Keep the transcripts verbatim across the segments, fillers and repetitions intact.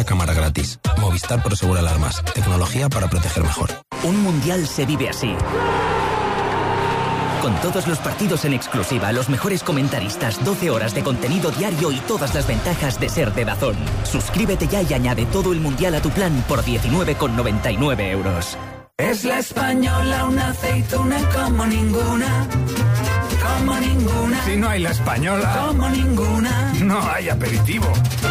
cámara gratis. Movistar Prosegur Alarmas. Tecnología para proteger mejor. Un mundial se vive así. Con todos los partidos en exclusiva, los mejores comentaristas, doce horas de contenido diario y todas las ventajas de ser de DAZN. Suscríbete ya y añade todo el mundial a tu plan por diecinueve con noventa y nueve euros. Es la española, una aceituna como ninguna, como ninguna. Si no hay la española, como ninguna, no hay aperitivo.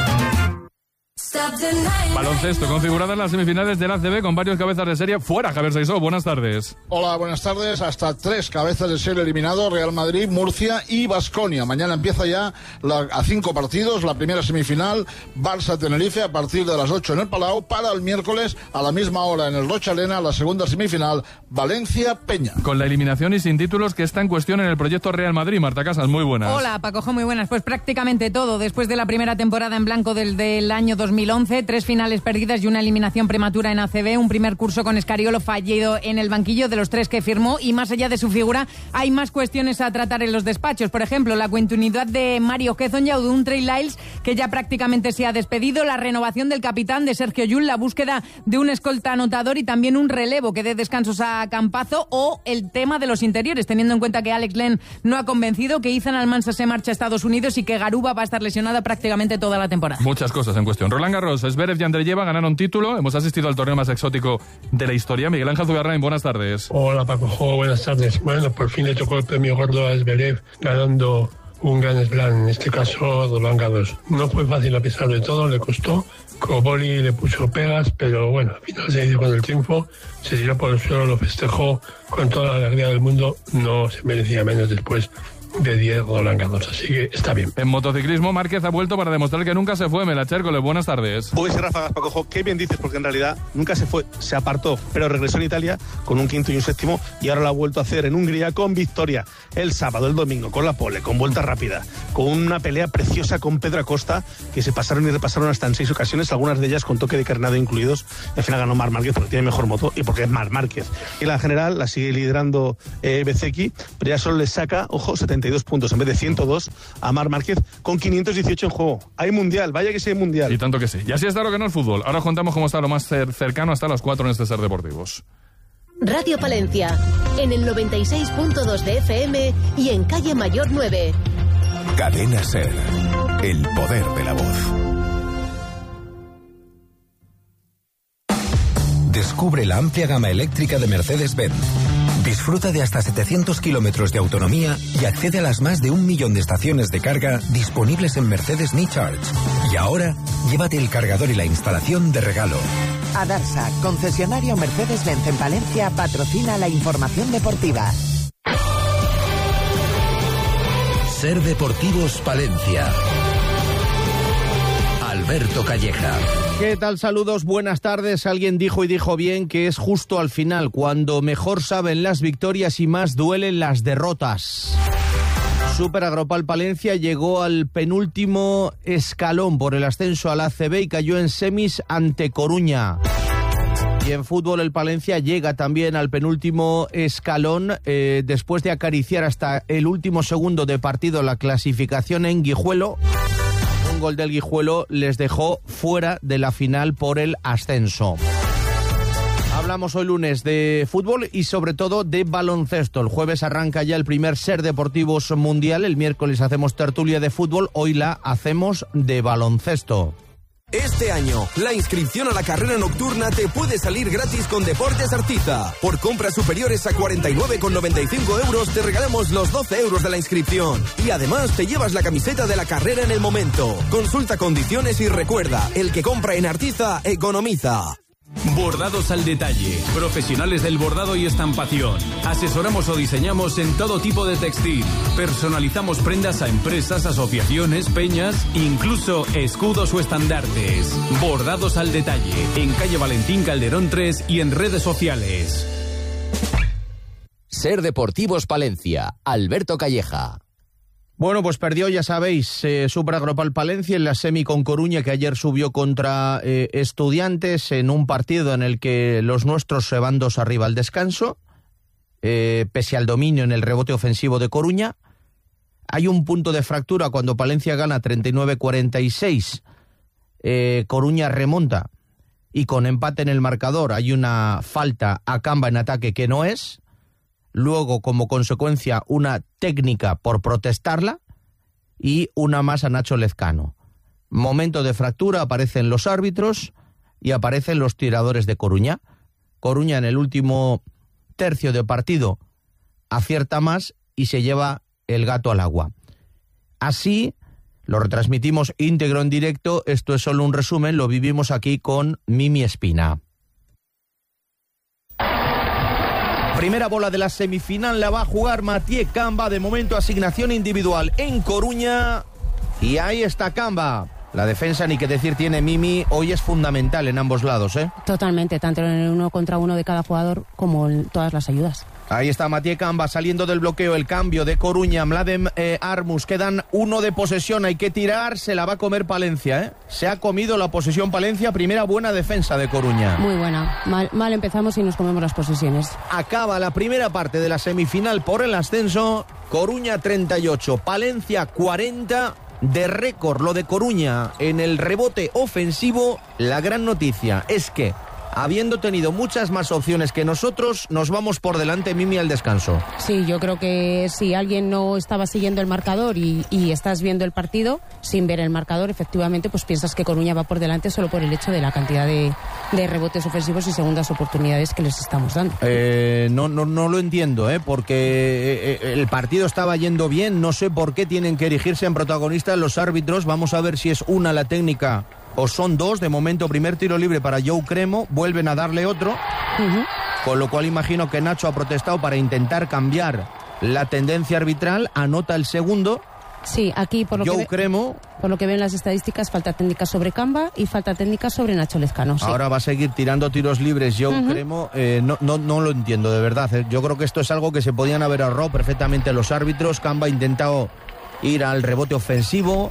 Baloncesto, configuradas las semifinales del A C B con varios cabezas de serie fuera. Javier Saizó, buenas tardes. Hola, buenas tardes. Hasta tres cabezas de serie eliminados: Real Madrid, Murcia y Baskonia. Mañana empieza ya la, a cinco partidos la primera semifinal, Barça-Tenerife, a partir de las ocho en el Palau. Para el miércoles a la misma hora en el Rocha Arena, la segunda semifinal, Valencia-Peña. Con la eliminación y sin títulos que está en cuestión en el proyecto Real Madrid. Marta Casas, muy buenas. Hola, Pacojo, muy buenas. Pues prácticamente todo. Después de la primera temporada en blanco del, del año dos mil once, tres finales perdidas y una eliminación prematura en A C B, un primer curso con Escariolo fallido en el banquillo de los tres que firmó, y más allá de su figura hay más cuestiones a tratar en los despachos. Por ejemplo, la continuidad de Mario Hezonja o de un Trey Lyles que ya prácticamente se ha despedido, la renovación del capitán de Sergio Llull, la búsqueda de un escolta anotador y también un relevo que dé descansos a Campazo, o el tema de los interiores, teniendo en cuenta que Alex Len no ha convencido, que Ethan Almansa se marcha a Estados Unidos y que Garuba va a estar lesionada prácticamente toda la temporada. Muchas cosas en cuestión. Roland Garros, Zverev y Andreyeva ganaron título. Hemos asistido al torneo más exótico de la historia. Miguel Ángel Zugarrain, buenas tardes. Hola, Paco, buenas tardes. Bueno, por fin le tocó el premio gordo a Zverev, ganando un Grand Slam, en este caso Roland Garros. No fue fácil a pesar de todo, le costó. Koboli le puso pegas, pero bueno, al final se hizo con el triunfo, se tiró por el suelo, lo festejó con toda la alegría del mundo. No se merecía menos después de diez Roland Garros, así que está bien. En motociclismo, Márquez ha vuelto para demostrar que nunca se fue. Mela Chércoles, buenas tardes. Pues sí, Ráfagas, Pacojo, qué bien dices, porque en realidad nunca se fue, se apartó, pero regresó en Italia con un quinto y un séptimo, y ahora lo ha vuelto a hacer en Hungría con victoria el sábado, el domingo, con la pole, con vuelta rápida, con una pelea preciosa con Pedro Acosta, que se pasaron y repasaron hasta en seis ocasiones, algunas de ellas con toque de carnado incluidos. Al final ganó Marc Márquez porque tiene mejor moto y porque es Marc Márquez. Y la general la sigue liderando eh, Bezzecchi, pero ya solo le saca, ojo, setenta y dos puntos en vez de ciento dos a Marc Márquez, con quinientos dieciocho en juego. Hay mundial, vaya que sí hay mundial. Y tanto que sí. Y así está lo que no es fútbol. Ahora os contamos cómo está lo más cercano hasta las cuatro en este Ser Deportivos. Radio Palencia, en el noventa y seis punto dos de F M y en Calle Mayor nueve. Cadena Ser, el poder de la voz. Descubre la amplia gama eléctrica de Mercedes-Benz. Disfruta de hasta setecientos kilómetros de autonomía y accede a las más de un millón de estaciones de carga disponibles en Mercedes Me Charge. Y ahora, llévate el cargador y la instalación de regalo. Adarsa, concesionario Mercedes-Benz en Palencia, patrocina la información deportiva. Ser Deportivos Palencia. Alberto Calleja. ¿Qué tal? Saludos, buenas tardes. Alguien dijo y dijo bien que es justo al final, cuando mejor saben las victorias y más duelen las derrotas. Super Agropal Palencia llegó al penúltimo escalón por el ascenso al A C B y cayó en semis ante Coruña. Y en fútbol el Palencia llega también al penúltimo escalón eh, después de acariciar hasta el último segundo de partido la clasificación en Guijuelo. Un gol del Guijuelo les dejó fuera de la final por el ascenso. Hablamos hoy lunes de fútbol y sobre todo de baloncesto. El jueves arranca ya el primer Ser Deportivos Mundial. El miércoles hacemos tertulia de fútbol. Hoy la hacemos de baloncesto. Este año, la inscripción a la carrera nocturna te puede salir gratis con Deportes Artiza. Por compras superiores a cuarenta y nueve con noventa y cinco euros te regalamos los doce euros de la inscripción. Y además te llevas la camiseta de la carrera en el momento. Consulta condiciones y recuerda, el que compra en Artiza, economiza. Bordados al detalle, profesionales del bordado y estampación. Asesoramos o diseñamos en todo tipo de textil. Personalizamos prendas a empresas, asociaciones, peñas, incluso escudos o estandartes. Bordados al detalle, en calle Valentín Calderón tres y en redes sociales. Ser Deportivos Palencia, Alberto Calleja. Bueno, pues perdió, ya sabéis, eh, Super Agropal Palencia en la semi con Coruña, que ayer subió contra eh, Estudiantes en un partido en el que los nuestros se van dos arriba al descanso, eh, pese al dominio en el rebote ofensivo de Coruña. Hay un punto de fractura cuando Palencia gana treinta y nueve cuarenta y seis eh, Coruña remonta y con empate en el marcador hay una falta a Camba en ataque que no es, luego como consecuencia una técnica por protestarla y una más a Nacho Lezcano. Momento de fractura, aparecen los árbitros y aparecen los tiradores de Coruña. Coruña en el último tercio de partido acierta más y se lleva el gato al agua. Así, lo retransmitimos íntegro en directo, esto es solo un resumen, lo vivimos aquí con Mimi Espina. Primera bola de la semifinal la va a jugar Mathieu Camba, de momento asignación individual en Coruña, y ahí está Camba. La defensa, ni que decir tiene Mimi, hoy es fundamental en ambos lados, ¿eh? Totalmente, tanto en el uno contra uno de cada jugador como en todas las ayudas. Ahí está Mathieu Camba saliendo del bloqueo, el cambio de Coruña, Mladén eh, Armus, quedan uno de posesión, hay que tirar, se la va a comer Palencia, ¿eh? Se ha comido la posesión Palencia, primera buena defensa de Coruña. Muy buena, mal, mal empezamos y nos comemos las posesiones. Acaba la primera parte de la semifinal por el ascenso, Coruña treinta y ocho, Palencia cuarenta... de récord lo de Coruña en el rebote ofensivo. La gran noticia es que, habiendo tenido muchas más opciones que nosotros, nos vamos por delante, Mimi, al descanso. Sí, yo creo que si alguien no estaba siguiendo el marcador y, y estás viendo el partido sin ver el marcador, efectivamente, pues piensas que Coruña va por delante solo por el hecho de la cantidad de, de rebotes ofensivos y segundas oportunidades que les estamos dando. Eh, no, no, no lo entiendo, ¿eh? porque eh, el partido estaba yendo bien, no sé por qué tienen que erigirse en protagonistas los árbitros. Vamos a ver si es una la técnica o son dos. De momento, primer tiro libre para Joe Cremo, vuelven a darle otro, uh-huh. Con lo cual imagino que Nacho ha protestado para intentar cambiar la tendencia arbitral, anota el segundo. Sí, aquí por lo, Joe que ve, Cremo, por lo que ven las estadísticas, falta técnica sobre Camba y falta técnica sobre Nacho Lezcano. Sí. Ahora va a seguir tirando tiros libres Joe uh-huh. Cremo, eh, no, no, no lo entiendo de verdad, eh. Yo creo que esto es algo que se podían haber ahorrado perfectamente los árbitros. Camba ha intentado ir al rebote ofensivo.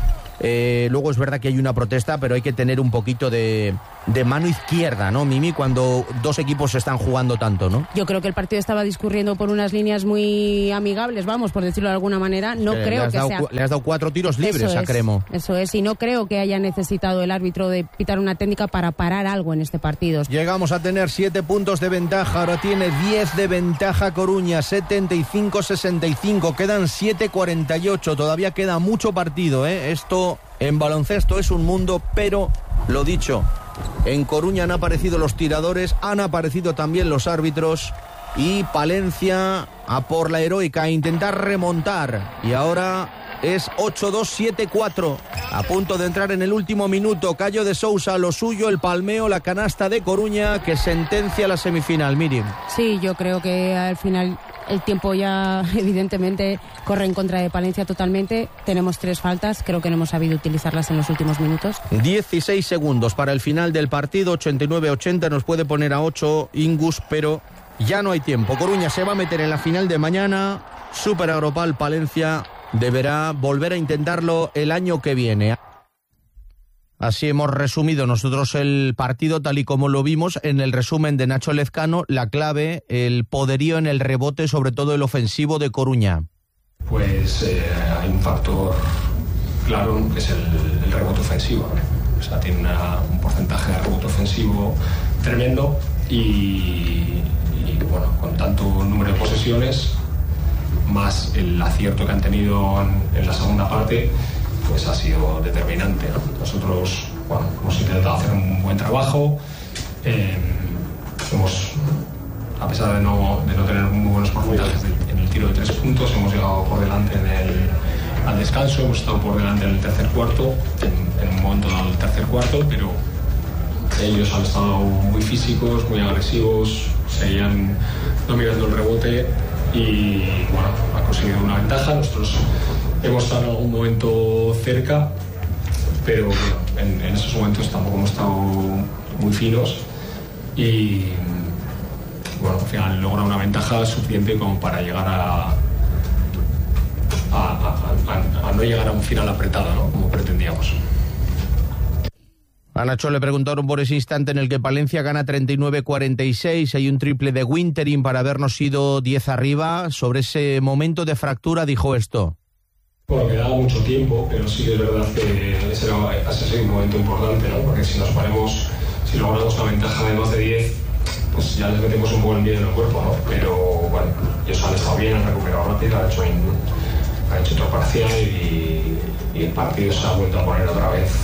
Eh, luego es verdad que hay una protesta, pero hay que tener un poquito de, de mano izquierda, ¿no, Mimi? Cuando dos equipos se están jugando tanto, ¿no? Yo creo que el partido estaba discurriendo por unas líneas muy amigables, vamos, por decirlo de alguna manera. No eh, creo que dado, sea... Le has dado cuatro tiros libres eso a es, Cremo. Eso es, y no creo que haya necesitado el árbitro de pitar una técnica para parar algo en este partido. Llegamos a tener siete puntos de ventaja, ahora tiene diez de ventaja Coruña, setenta y cinco sesenta y cinco, quedan siete cuarenta y ocho, todavía queda mucho partido, ¿eh? Esto... En baloncesto es un mundo, pero, lo dicho, en Coruña han aparecido los tiradores, han aparecido también los árbitros y Palencia a por la heroica, a intentar remontar. Y ahora es ocho dos siete cuatro, a punto de entrar en el último minuto. Cayo de Sousa, lo suyo, el palmeo, la canasta de Coruña que sentencia la semifinal. Miriam. Sí, yo creo que al final... El tiempo ya, evidentemente, corre en contra de Palencia totalmente. Tenemos tres faltas, creo que no hemos sabido utilizarlas en los últimos minutos. dieciséis segundos para el final del partido, ochenta y nueve ochenta, nos puede poner a ocho Ingus, pero ya no hay tiempo. Coruña se va a meter en la final de mañana. Super Agropal Palencia deberá volver a intentarlo el año que viene. Así hemos resumido nosotros el partido tal y como lo vimos en el resumen de Nacho Lezcano. La clave, el poderío en el rebote, sobre todo el ofensivo de Coruña. Pues eh, hay un factor claro que es el, el rebote ofensivo. O sea, tiene una, un porcentaje de rebote ofensivo tremendo y, y bueno, con tanto número de posesiones, más el acierto que han tenido en, en la segunda parte, pues ha sido determinante, ¿no? Nosotros, bueno, hemos intentado hacer un buen trabajo, eh, hemos, a pesar de no, de no tener muy buenos porcentajes en el tiro de tres puntos, hemos llegado por delante en el, al descanso, hemos estado por delante en el tercer cuarto, en, en un momento dado el tercer cuarto, pero ellos han estado muy físicos, muy agresivos, seguían dominando el rebote y, bueno, han conseguido una ventaja. Nosotros hemos estado en algún momento cerca, pero bueno, en, en esos momentos tampoco hemos estado muy finos y bueno, al final logra una ventaja suficiente como para llegar a, a, a, a, a no llegar a un final apretado, ¿no? Como pretendíamos. A Nacho le preguntaron por ese instante en el que Palencia gana treinta y nueve cuarenta y seis, hay un triple de Winterin para habernos ido diez arriba. Sobre ese momento de fractura dijo esto. Bueno, quedaba mucho tiempo, pero sí es verdad que ese era, ese ha sido un momento importante, ¿no? Porque si nos ponemos, si logramos una ventaja de doce diez, pues ya les metemos un poco el miedo en el cuerpo, ¿no? Pero bueno, ellos han estado bien, han recuperado rápido, han hecho, han hecho otro parcial y, y el partido se ha vuelto a poner otra vez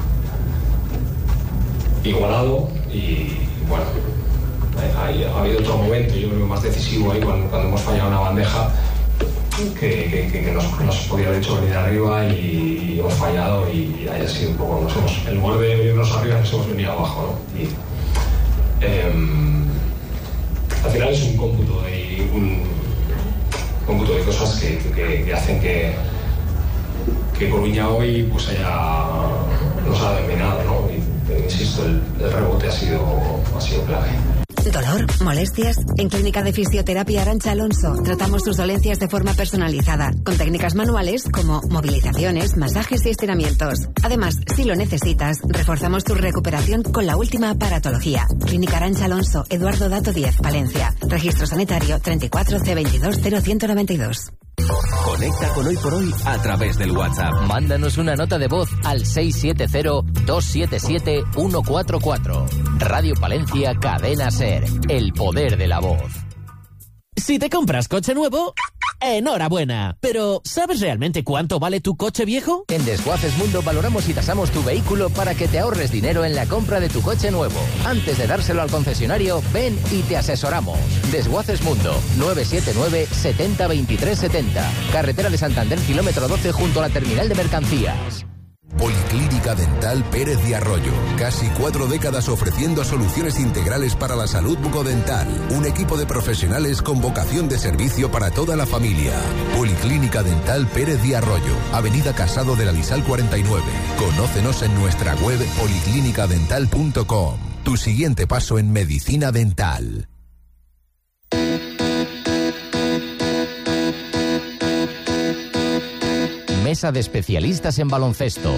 igualado y bueno, hay, ha habido otro momento, yo creo que más decisivo ahí cuando, cuando hemos fallado una bandeja que, que, que nos, nos podía haber hecho venir arriba y, y hemos fallado y haya sido un poco, nos hemos, en lugar de venirnos arriba nos hemos venido abajo, ¿no? Y, eh, al final es un cómputo de, un cómputo de cosas que, que, que hacen que, que Coruña hoy pues haya, nos ha dominado, ¿no? Y, insisto, el, el rebote ha sido, ha sido clave. ¿Dolor? ¿Molestias? En Clínica de Fisioterapia Arantxa Alonso tratamos tus dolencias de forma personalizada, con técnicas manuales como movilizaciones, masajes y estiramientos. Además, si lo necesitas, reforzamos tu recuperación con la última aparatología. Clínica Arantxa Alonso, Eduardo Dato diez, Palencia. Registro sanitario treinta y cuatro C veintidós cero ciento noventa y dos. Conecta con Hoy por Hoy a través del WhatsApp. Mándanos una nota de voz al seis siete cero, dos siete siete, uno cuatro cuatro. Radio Palencia, Cadena Ser. El poder de la voz. Si te compras coche nuevo, enhorabuena. Pero, ¿sabes realmente cuánto vale tu coche viejo? En Desguaces Mundo valoramos y tasamos tu vehículo para que te ahorres dinero en la compra de tu coche nuevo. Antes de dárselo al concesionario, ven y te asesoramos. Desguaces Mundo, nueve siete nueve, setenta, veintitrés setenta. Carretera de Santander, kilómetro doce, junto a la terminal de mercancías. Policlínica Dental Pérez de Arroyo. Casi cuatro décadas ofreciendo soluciones integrales para la salud bucodental. Un equipo de profesionales con vocación de servicio para toda la familia. Policlínica Dental Pérez de Arroyo. Avenida Casado de la Lisal cuarenta y nueve. Conócenos en nuestra web policlínica dental punto com. Tu siguiente paso en medicina dental. Mesa de especialistas en baloncesto.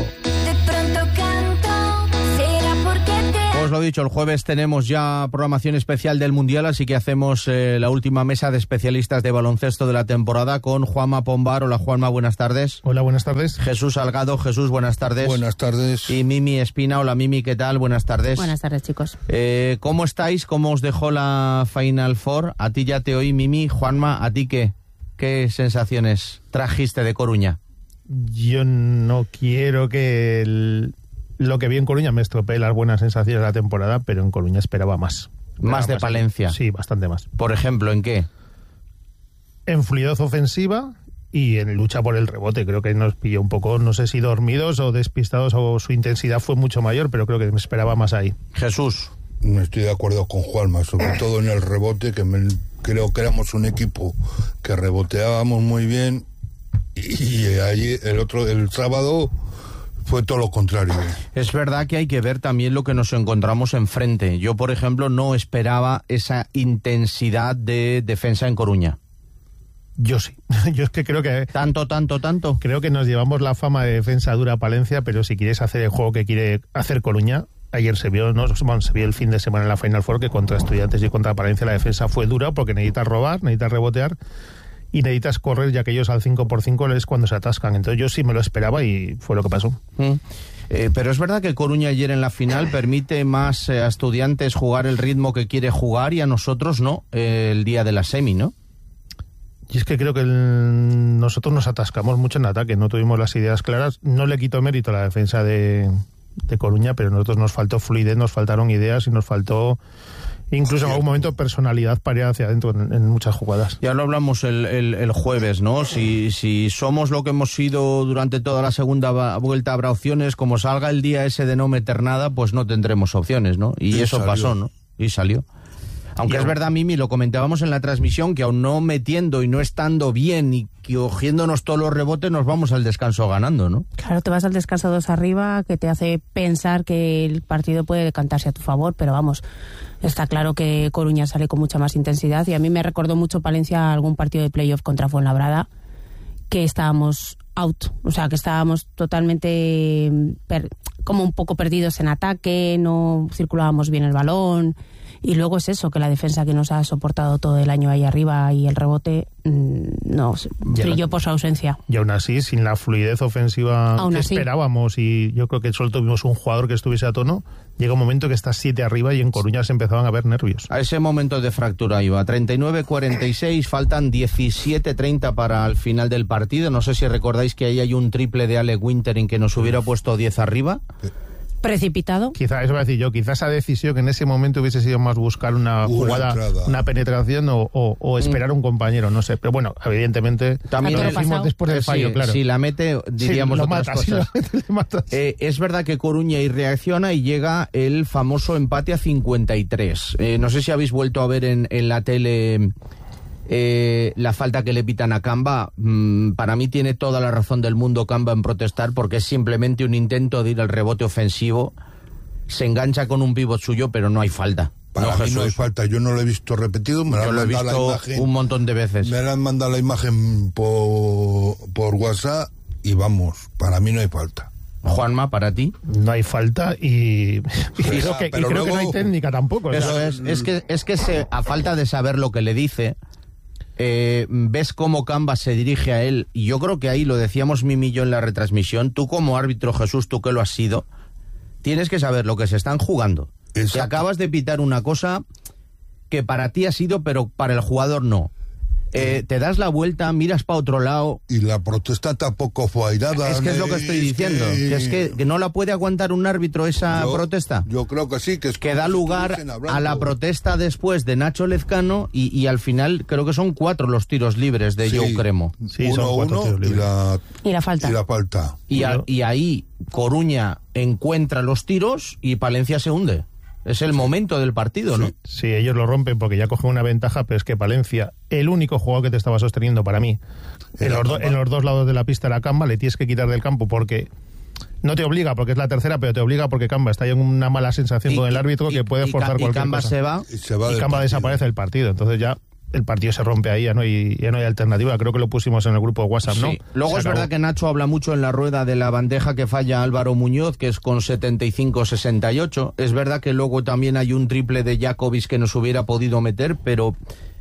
Os lo he dicho, el jueves tenemos ya programación especial del Mundial, así que hacemos eh, la última mesa de especialistas de baloncesto de la temporada con Juanma Pombar. Hola Juanma, buenas tardes. Hola, buenas tardes. Jesús Salgado. Jesús, buenas tardes. Buenas tardes. Y Mimi Espina. Hola Mimi, ¿qué tal? Buenas tardes. Buenas tardes, chicos. Eh, ¿Cómo estáis? ¿Cómo os dejó la Final Four? A ti ya te oí, Mimi. Juanma, ¿a ti qué? ¿Qué sensaciones trajiste de Coruña? Yo no quiero que el, lo que vi en Coruña me estropee las buenas sensaciones de la temporada, pero en Coruña esperaba más. Esperaba ¿Más de más. Palencia? Sí, bastante más. Por ejemplo, ¿en qué? En fluidez ofensiva y en lucha por el rebote. Creo que nos pilló un poco, no sé si dormidos o despistados, o su intensidad fue mucho mayor, pero creo que me esperaba más ahí. Jesús. No estoy de acuerdo con Juanma, sobre todo en el rebote, que me, creo que éramos un equipo que reboteábamos muy bien. Y allí el otro el sábado fue todo lo contrario. Es verdad que hay que ver también lo que nos encontramos enfrente. Yo, por ejemplo, no esperaba esa intensidad de defensa en Coruña. Yo sí. Yo es que creo que... ¿Tanto, tanto, tanto? Creo que nos llevamos la fama de defensa dura a Palencia, pero si quieres hacer el juego que quiere hacer Coruña, ayer se vio, ¿no? Bueno, se vio el fin de semana en la Final Four que contra Estudiantes y contra Palencia la defensa fue dura porque necesitas robar, necesitas rebotear y necesitas correr, ya que ellos al cinco por cinco es cuando se atascan. Entonces yo sí me lo esperaba y fue lo que pasó. Mm. Eh, pero es verdad que Coruña ayer en la final permite más eh, a Estudiantes jugar el ritmo que quiere jugar y a nosotros no, eh, el día de la semi, ¿no? Y es que creo que el, nosotros nos atascamos mucho en ataque, no tuvimos las ideas claras. No le quito mérito a la defensa de, de Coruña, pero a nosotros nos faltó fluidez, nos faltaron ideas y nos faltó... Incluso en algún momento personalidad para ir hacia adentro en, en muchas jugadas. Ya lo hablamos el, el, el jueves, ¿no? Si, si somos lo que hemos sido durante toda la segunda vuelta, habrá opciones. Como salga el día ese de no meter nada, pues no tendremos opciones, ¿no? Y, y eso salió. pasó, ¿no? Y salió. Aunque y es verdad, Mimi, lo comentábamos en la transmisión, que aún no metiendo y no estando bien y cogiéndonos todos los rebotes, nos vamos al descanso ganando, ¿no? Claro, te vas al descanso dos arriba, que te hace pensar que el partido puede decantarse a tu favor, pero vamos, está claro que Coruña sale con mucha más intensidad y a mí me recordó mucho Palencia algún partido de playoff contra Fuenlabrada, que estábamos out, o sea, que estábamos totalmente per, como un poco perdidos en ataque, no circulábamos bien el balón Y luego es eso, que la defensa que nos ha soportado todo el año ahí arriba y el rebote, mmm, no, brilló por su ausencia. Y aún así, sin la fluidez ofensiva aún que así. esperábamos, y yo creo que solo tuvimos un jugador que estuviese a tono, llega un momento que estás siete arriba y en Coruña se empezaban a ver nervios. A ese momento de fractura iba. treinta y nueve cuarenta y seis, faltan diecisiete treinta para el final del partido. No sé si recordáis que ahí hay un triple de Ale Wintering que nos hubiera puesto diez arriba. Precipitado. Quizá, eso voy a decir yo, quizás esa decisión que en ese momento hubiese sido más buscar una, una jugada, entrada. una penetración o, o, o esperar a mm. un compañero, no sé. Pero bueno, evidentemente también lo decimos después del fallo, sí, claro. Si la mete, diríamos sí, otras mata, cosas. Si mete, le matas. Eh, es verdad que Coruña y reacciona y llega el famoso empate a cincuenta y tres. Eh, no sé si habéis vuelto a ver en, en la tele... Eh, la falta que le pitan a Camba. Mmm, para mí tiene toda la razón del mundo Camba en protestar, porque es simplemente un intento de ir al rebote ofensivo. Se engancha con un pívot suyo, pero no hay falta. Para no, mí Jesús. no hay falta, yo no lo he visto repetido, me yo lo he visto la imagen, un montón de veces. Me han mandado la imagen por, por WhatsApp y vamos, para mí no hay falta. Juanma, ¿para ti? No hay falta y, y creo, que, y creo luego, que no hay técnica tampoco. Eso ¿sabes? es, es que, es que se, a falta de saber lo que le dice, eh, ves cómo Camba se dirige a él, y yo creo que ahí lo decíamos Mimi y yo en la retransmisión, tú como árbitro, Jesús, tú que lo has sido, tienes que saber lo que se están jugando. Exacto. Que acabas de pitar una cosa que para ti ha sido, pero para el jugador no. Eh, te das la vuelta, miras para otro lado. Y la protesta tampoco fue airada. Es que es lo que estoy diciendo. Que, que es que, que no la puede aguantar un árbitro esa yo, protesta. Yo creo que sí. Que, es que da lugar a la protesta después de Nacho Lezcano y, y al final creo que son cuatro los tiros libres de sí, Joe Cremo. Sí, uno, son cuatro uno tiros libres. Y la, y la falta. Y la falta. Y, a, y ahí Coruña encuentra los tiros y Palencia se hunde. Es el momento del partido, ¿no? Sí, sí, ellos lo rompen porque ya cogen una ventaja, pero es que Palencia, el único jugador que te estaba sosteniendo para mí, en los, do, en los dos lados de la pista era Camba, le tienes que quitar del campo porque no te obliga, porque es la tercera, pero te obliga porque Camba está ahí en una mala sensación y, con el árbitro y, que puede forzar y, cualquier y Camba cosa. Se va, y se va y Camba partido. Desaparece del partido, entonces ya el partido se rompe ahí, ya no hay, ya no hay alternativa. Creo que lo pusimos en el grupo de WhatsApp, ¿no? Sí. Luego es verdad que Nacho habla mucho en la rueda de la bandeja que falla Álvaro Muñoz, que es con setenta y cinco sesenta y ocho. Es verdad que luego también hay un triple de Jakovic que nos hubiera podido meter, pero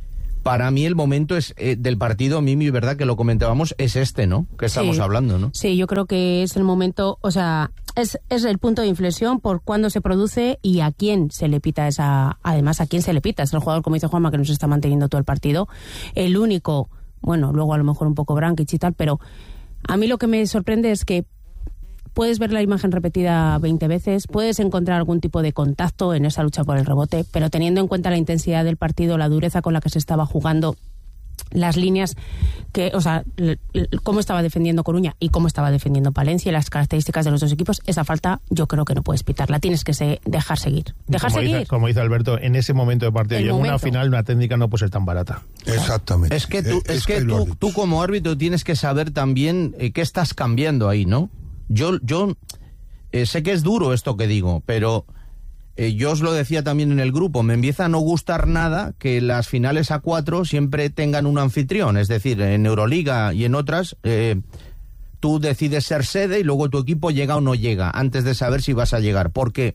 para mí el momento es eh, del partido, Mimi, verdad que lo comentábamos, es este, ¿no? Que estamos sí. hablando, ¿no? Sí, yo creo que es el momento, o sea, es, es el punto de inflexión por cuándo se produce y a quién se le pita esa, además a quién se le pita. Es el jugador, como dice Juanma, que nos está manteniendo todo el partido. El único, bueno, luego a lo mejor un poco Brankic y tal, pero a mí lo que me sorprende es que puedes ver la imagen repetida veinte veces, puedes encontrar algún tipo de contacto en esa lucha por el rebote, pero teniendo en cuenta la intensidad del partido, la dureza con la que se estaba jugando, las líneas que, o sea, l- l- cómo estaba defendiendo Coruña y cómo estaba defendiendo Palencia y las características de los dos equipos, esa falta yo creo que no puedes pitarla, tienes que se, dejar seguir. Dejar como seguir. Dice, como dice Alberto, en ese momento de partido, y en una final una técnica no puede ser tan barata. Exactamente. Es que tú, es, es que que tú, tú como árbitro tienes que saber también eh, qué estás cambiando ahí, ¿no? Yo, yo eh, sé que es duro esto que digo, pero eh, yo os lo decía también en el grupo, me empieza a no gustar nada que las finales a cuatro siempre tengan un anfitrión, es decir, en Euroliga y en otras, eh, tú decides ser sede y luego tu equipo llega o no llega, antes de saber si vas a llegar, porque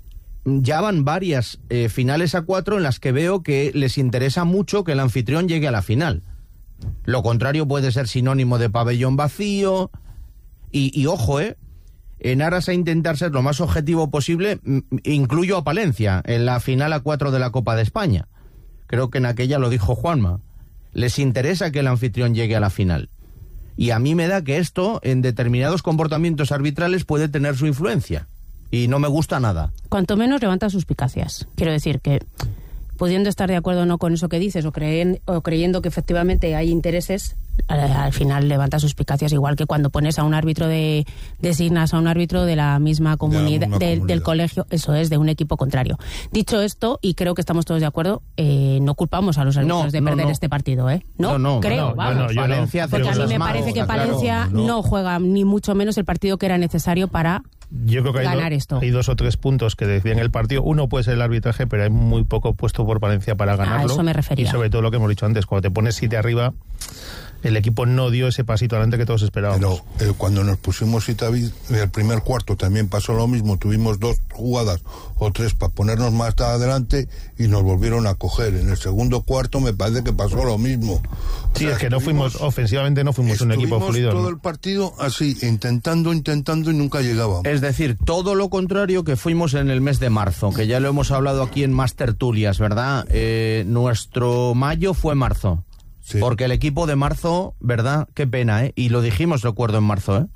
ya van varias eh, finales a cuatro en las que veo que les interesa mucho que el anfitrión llegue a la final. Lo contrario puede ser sinónimo de pabellón vacío. Y, y ojo, eh, en aras a intentar ser lo más objetivo posible, m- incluyo a Palencia en la final a cuatro de la Copa de España. Creo que en aquella lo dijo Juanma. Les interesa que el anfitrión llegue a la final. Y a mí me da que esto, en determinados comportamientos arbitrales, puede tener su influencia. Y no me gusta nada. Cuanto menos levanta suspicacias. Quiero decir que, pudiendo estar de acuerdo o no con eso que dices, o, creen, o creyendo que efectivamente hay intereses, al, al final levanta suspicacias, igual que cuando pones a un árbitro de designas a un árbitro de la misma comunidad, misma de, comunidad. del colegio, eso es, de un equipo contrario. Dicho esto, y creo que estamos todos de acuerdo, eh, no culpamos a los árbitros No, de no, perder no. este partido, ¿eh? No, No, no, creo, no, vamos. no, no, yo Valencia no. Porque a mí me malos, parece que está claro. Palencia no. no juega ni mucho menos el partido que era necesario para Yo creo que hay, ganar do, esto. hay dos o tres puntos que decían el partido. Uno puede ser el arbitraje, pero hay muy poco puesto por Palencia para ganarlo. A eso me refería. Y sobre todo lo que hemos dicho antes, cuando te pones siete arriba, el equipo no dio ese pasito adelante que todos esperábamos. Pero eh, cuando nos pusimos Itaví, el primer cuarto también pasó lo mismo, tuvimos dos jugadas o tres para ponernos más adelante y nos volvieron a coger. En el segundo cuarto me parece que pasó lo mismo. Sí, o sea, es que no fuimos, ofensivamente no fuimos un equipo fluido. todo ¿no? el partido así, intentando, intentando y nunca llegábamos. Es decir, todo lo contrario que fuimos en el mes de marzo, que ya lo hemos hablado aquí en más tertulias, ¿verdad? Eh, nuestro mayo fue marzo. Sí. Porque el equipo de marzo, ¿verdad? Qué pena, ¿eh? Y lo dijimos, recuerdo, en marzo, ¿eh?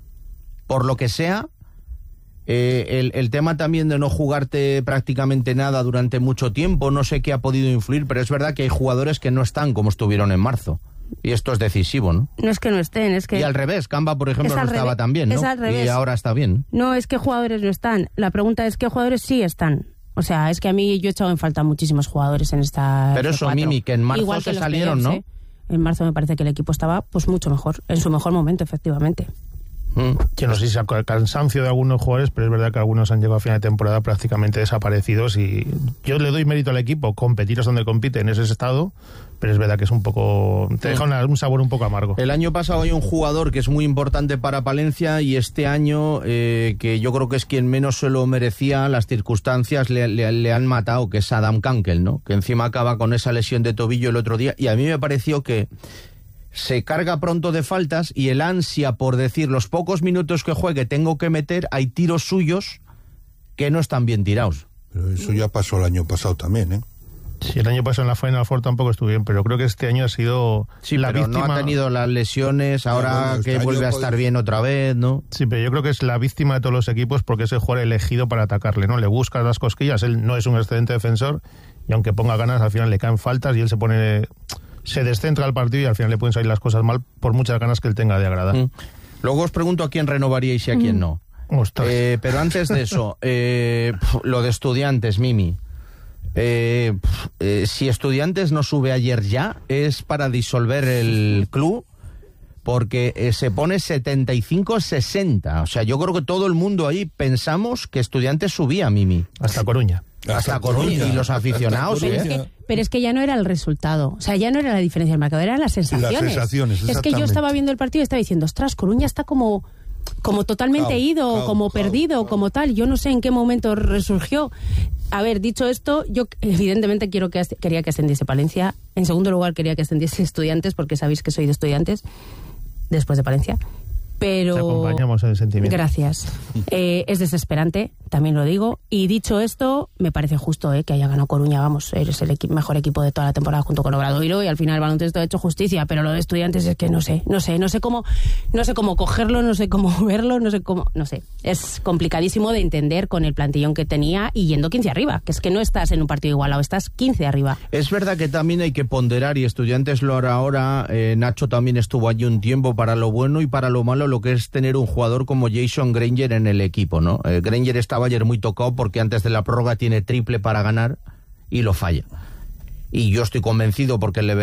Por lo que sea, eh, el, el tema también de no jugarte prácticamente nada durante mucho tiempo, no sé qué ha podido influir, pero es verdad que hay jugadores que no están como estuvieron en marzo. Y esto es decisivo, ¿no? No es que no estén, es que... Y al revés, Camba, por ejemplo, no estaba tan bien, ¿no? Es al revés. Y ahora está bien. No, es que jugadores no están. La pregunta es, ¿qué jugadores sí están? O sea, es que a mí yo he echado en falta muchísimos jugadores en esta... Pero eso, cuatro. Mimi, que en marzo Igual que se salieron, playoffs, ¿no? ¿eh? En marzo me parece que el equipo estaba pues mucho mejor, en su mejor momento, efectivamente. Mm. Que no sé si el cansancio de algunos jugadores, pero es verdad que algunos han llegado a final de temporada prácticamente desaparecidos y yo le doy mérito al equipo, competir es donde compite en ese estado, pero es verdad que es un poco, te deja una, un sabor un poco amargo. El año pasado hay un jugador que es muy importante para Palencia y este año, eh, que yo creo que es quien menos se lo merecía, las circunstancias le, le, le han matado, que es Adam Kankel, ¿no? Que encima acaba con esa lesión de tobillo el otro día y a mí me pareció que se carga pronto de faltas y el ansia por decir los pocos minutos que juegue tengo que meter, hay tiros suyos que no están bien tirados. Pero eso ya pasó el año pasado también, ¿eh? Sí, el año pasado en la Final Four tampoco estuvo bien, pero creo que este año ha sido sí, la pero víctima... no ha tenido las lesiones, ahora no, bueno, que vuelve a estar puede... bien otra vez, ¿no? Sí, pero yo creo que es la víctima de todos los equipos porque es el jugador elegido para atacarle, ¿no? Le buscas las cosquillas, él no es un excelente defensor y aunque ponga ganas al final le caen faltas y él se pone... se descentra el partido y al final le pueden salir las cosas mal por muchas ganas que él tenga de agradar. Mm. Luego os pregunto a quién renovaríais y a quién no. Eh, pero antes de eso, eh, lo de Estudiantes, Mimi. Eh, eh, si Estudiantes no sube ayer ya, es para disolver el club, porque eh, se pone setenta y cinco sesenta. O sea, yo creo que todo el mundo ahí pensamos que Estudiantes subía, Mimi. Hasta Coruña. Hasta, Hasta Coruña. Coruña. Y los aficionados, pero, ¿eh? es que, pero es que ya no era el resultado. O sea, ya no era la diferencia del marcador, eran las sensaciones. Las sensaciones, es que yo estaba viendo el partido y estaba diciendo, ostras, Coruña está como... como totalmente cao, ido, cao, como cao, perdido, cao. como tal. Yo no sé en qué momento resurgió. A ver, dicho esto, yo evidentemente quiero que quería que ascendiese Palencia. En segundo lugar, quería que ascendiese Estudiantes, porque sabéis que soy de Estudiantes, después de Palencia. Pero... Te acompañamos en el sentimiento. Gracias. Eh, es desesperante, también lo digo. Y dicho esto, me parece justo eh, que haya ganado Coruña. Vamos, eres el equi- mejor equipo de toda la temporada junto con Obradoiro y al final el baloncesto ha hecho justicia. Pero lo de Estudiantes es que no sé, no sé, no sé cómo, no sé cómo cogerlo, no sé cómo verlo, no sé cómo, no sé. Es complicadísimo de entender con el plantillón que tenía y yendo quince arriba, que es que no estás en un partido igualado, estás quince arriba. Es verdad que también hay que ponderar y Estudiantes lo hará ahora. Eh, Nacho también estuvo allí un tiempo para lo bueno y para lo malo, lo que es tener un jugador como Jason Granger en el equipo, ¿no? Eh, Granger estaba ayer muy tocado porque antes de la prórroga tiene triple para ganar y lo falla. Y yo estoy convencido porque le